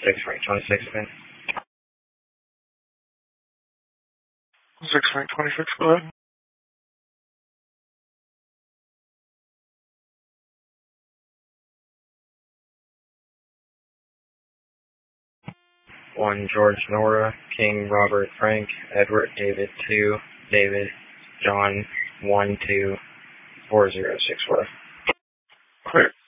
6 Frank 26 again. 6 Frank 26, go ahead. One George Nora, King Robert Frank, Edward David 2, David John 1 2 4064. Clear.